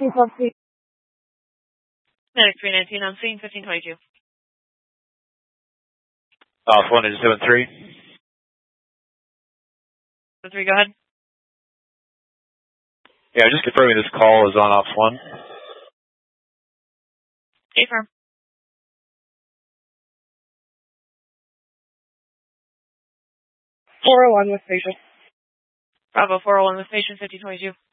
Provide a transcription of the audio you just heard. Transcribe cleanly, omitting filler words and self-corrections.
Medic 319 on scene, 1522. Off 1 is 73. 3, go ahead. Yeah, just confirming this call is on off 1. Affirm. 401 with patient. Bravo 401 with patient 1522.